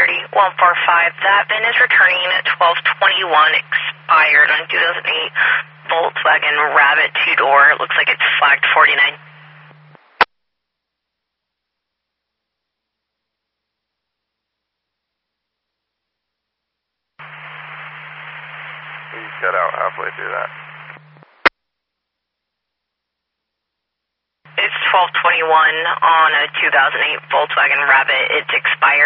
145. That VIN is returning at 1221, expired on 2008 Volkswagen Rabbit 2-door. It looks like it's flagged 49. You cut out halfway through that. It's 1221 on a 2008 Volkswagen Rabbit. It's expired.